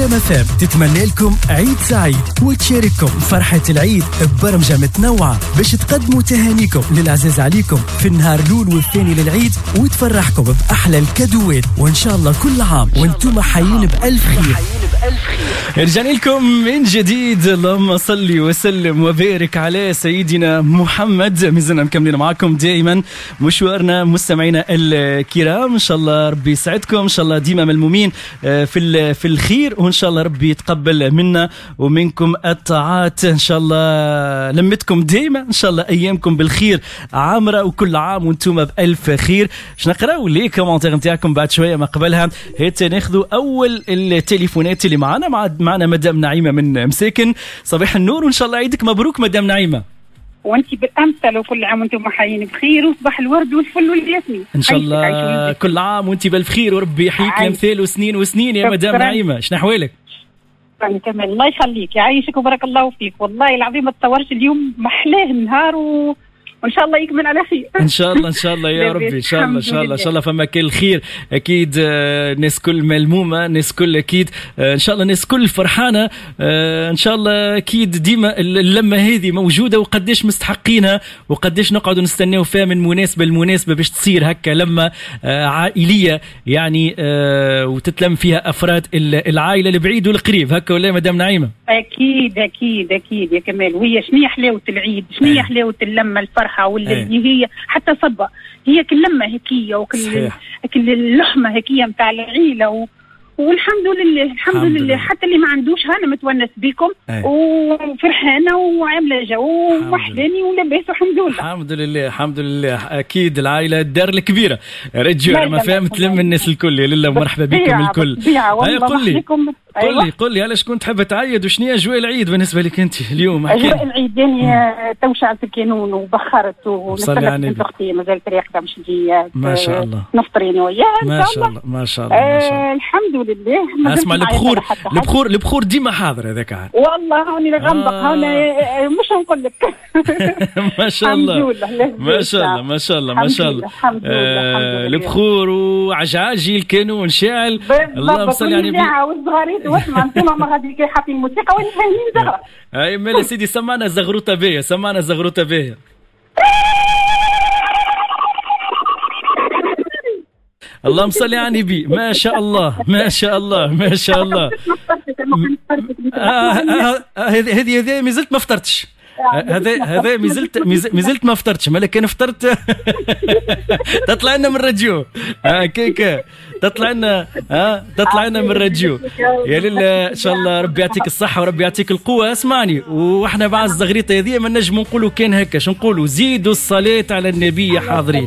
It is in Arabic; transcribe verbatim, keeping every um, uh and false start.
جام اف ام تتمنى لكم عيد سعيد وتشارككم فرحة العيد ببرمجة متنوعة باش تقدموا تهانيكم للعزيز عليكم في النهار الأول والثاني للعيد وتفرحكم بأحلى الكادوات، وإن شاء الله كل عام وانتم حيين بألف خير. رجعنا لكم من جديد، اللهم صل وسلم وبارك على سيدنا محمد. مازلنا مكملين معكم دائما مشوارنا مستمعينا الكرام. ان شاء الله ربي يسعدكم، ان شاء الله ديما ملمومين في في الخير، وان شاء الله ربي يتقبل منا ومنكم الطاعات. ان شاء الله لمتكم دائما، ان شاء الله ايامكم بالخير عامره، وكل عام وانتم بالف خير. باش نقراو لي كومونتير نتاعكم بعد شويه، ما قبلها هيت ناخذوا اول التليفونات اللي معنا. معنا مدام نعيمه من مساكن. صباح النور وان شاء الله عيدك مبروك مدام نعيمه. وانت بالامثل وكل عام وانتم حيين بخير، وصباح الورد والفل والياسمين ان شاء الله. كل عام وانت بالف خير وربي يحييك لامثال وسنين وسنين يا مدام نعيمه. شنو احوالك؟ كمان الله يخليك يعيشك وبارك الله فيك. والله العظيم ما تصورش اليوم محلاه النهار و... وان شاء الله يكمل على خير ان شاء الله ان شاء الله يا ربي. ان شاء الله ان شاء الله ان شاء الله فما كل خير اكيد. الناس كل ملمومه، الناس كل اكيد ان شاء الله الناس كل فرحانه ان شاء الله. اكيد ديما اللمه هذه موجوده، وقديش مستحقينها وقديش نقعدوا نستناو فيها من مناسبه لمناسبه باش تصير هكا لمه عائليه يعني، وتتلم فيها افراد العائله البعيد والقريب هكا، ولا مدام نعيمه؟ اكيد اكيد اكيد يا كمال. وهي شنو حلاوه العيد، شنو حلاوه اللمه الفرحه واللي هي حتى صبا هي كل لمه هكيه وكل كل اللحمه هكيه نتاع العيله و... والحمد لله الحمد, الحمد لله. لله حتى اللي ما عندوش انا متونس بكم وفرحانه وعامله جو وحداني ولاباس والحمد لله. الحمد لله الحمد لله. اكيد العائله الدار الكبيره رجال ما فهمت تلم الناس الكل. يا لله مرحبا بكم الكل. هيا قل لي قل لي قل لي علاش كنت تحب تعيد، وشنو هي اجواء العيد بالنسبه لك انت اليوم؟ اجواء العيد يعني توشعت الكانون وبخرت ونسلت اختي مازالت راقده مش جيات ما شاء الله نفطرين وياها ما شاء الله ما شاء الله ما شاء الله. الحمد لله. اسمع البخور البخور البخور ديما حاضر هذاك عاد. والله هوني غنبق هنا مش نقول لك ما شاء الله ما شاء الله ما شاء الله ما شاء الله. الحمد لله البخور وعجاجي الكانون شاعل. اللهم صل على النبي. والصغاريت واسمع انتم ما غادي حاطين الموسيقى وين فاهمين زغره. اي مالا سيدي سمعنا زغروطه بيه سمعنا زغروطه بيه. اللهم صل على النبي. ما شاء الله ما شاء الله ما شاء الله. هذه هذه هذه ما زلت ما فطرتش. هذا هذا ما زلت ما زلت ما فطرتش. مالك كان فطرت تطلع لنا من الراديو هكاك، تطلع لنا ها تطلع لنا من الراديو. يا لله ان شاء الله ربي يعطيك الصحه وربي يعطيك القوه. اسمعني، واحنا بعد الزغريطه هذه ما نجم نقولوا كان هكا، شنو نقولوا؟ زيدوا الصلاه على النبي حاضرين.